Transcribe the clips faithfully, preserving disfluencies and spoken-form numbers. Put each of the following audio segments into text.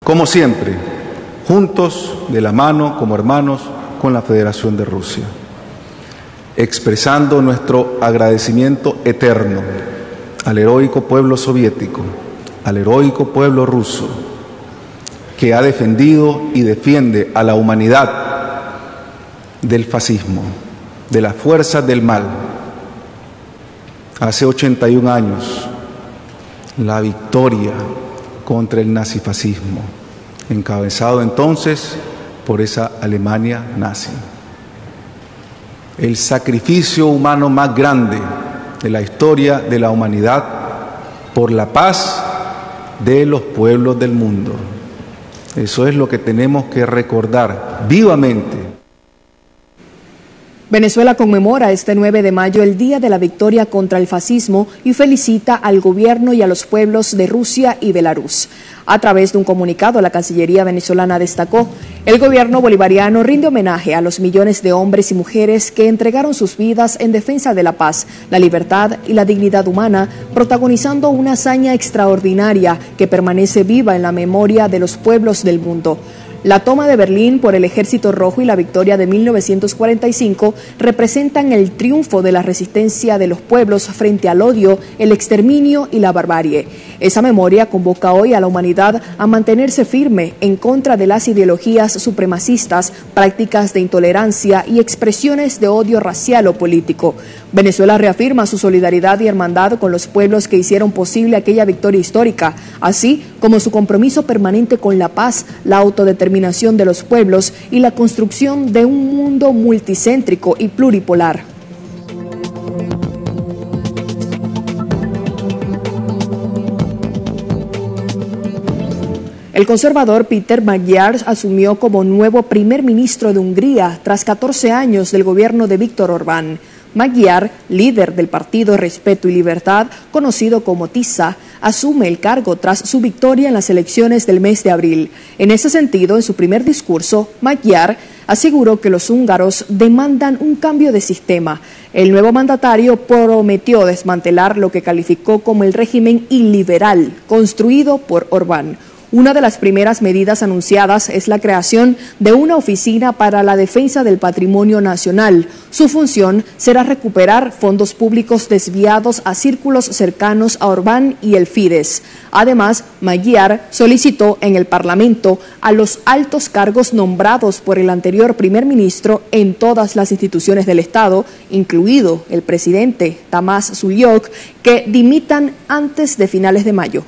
como siempre, juntos, de la mano, como hermanos, con la Federación de Rusia, expresando nuestro agradecimiento eterno al heroico pueblo soviético, al heroico pueblo ruso, que ha defendido y defiende a la humanidad del fascismo, de las fuerzas del mal. Hace ochenta y un años, la victoria contra el nazifascismo, encabezado entonces por esa Alemania nazi. El sacrificio humano más grande de la historia de la humanidad por la paz de los pueblos del mundo. Eso es lo que tenemos que recordar vivamente. Venezuela conmemora este nueve de mayo el Día de la Victoria contra el Fascismo y felicita al gobierno y a los pueblos de Rusia y Belarus. A través de un comunicado, la Cancillería venezolana destacó: el gobierno bolivariano rinde homenaje a los millones de hombres y mujeres que entregaron sus vidas en defensa de la paz, la libertad y la dignidad humana, protagonizando una hazaña extraordinaria que permanece viva en la memoria de los pueblos del mundo. La toma de Berlín por el Ejército Rojo y la victoria de mil novecientos cuarenta y cinco representan el triunfo de la resistencia de los pueblos frente al odio, el exterminio y la barbarie. Esa memoria convoca hoy a la humanidad a mantenerse firme en contra de las ideologías supremacistas, prácticas de intolerancia y expresiones de odio racial o político. Venezuela reafirma su solidaridad y hermandad con los pueblos que hicieron posible aquella victoria histórica, así como su compromiso permanente con la paz, la autodeterminación de los pueblos y la construcción de un mundo multicéntrico y pluripolar. El conservador Péter Magyar asumió como nuevo primer ministro de Hungría tras catorce años del gobierno de Viktor Orbán. Magyar, líder del partido Respeto y Libertad, conocido como TISA, asume el cargo tras su victoria en las elecciones del mes de abril. En ese sentido, en su primer discurso, Magyar aseguró que los húngaros demandan un cambio de sistema. El nuevo mandatario prometió desmantelar lo que calificó como el régimen iliberal construido por Orbán. Una de las primeras medidas anunciadas es la creación de una oficina para la defensa del patrimonio nacional. Su función será recuperar fondos públicos desviados a círculos cercanos a Orbán y el Fidesz. Además, Magyar solicitó en el Parlamento a los altos cargos nombrados por el anterior primer ministro en todas las instituciones del Estado, incluido el presidente Tamás Sulyok, que dimitan antes de finales de mayo.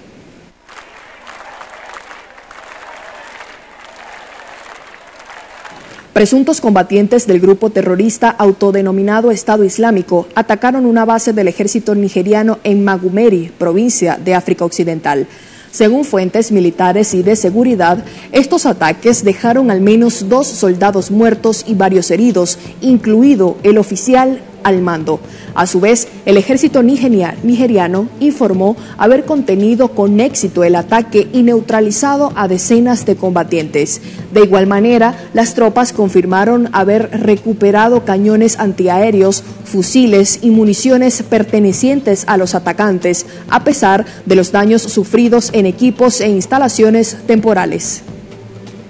Presuntos combatientes del grupo terrorista autodenominado Estado Islámico atacaron una base del ejército nigeriano en Magumeri, provincia de África Occidental. Según fuentes militares y de seguridad, estos ataques dejaron al menos dos soldados muertos y varios heridos, incluido el oficial al mando. A su vez, el ejército nigeriano informó haber contenido con éxito el ataque y neutralizado a decenas de combatientes. De igual manera, las tropas confirmaron haber recuperado cañones antiaéreos, fusiles y municiones pertenecientes a los atacantes, a pesar de los daños sufridos en equipos e instalaciones temporales.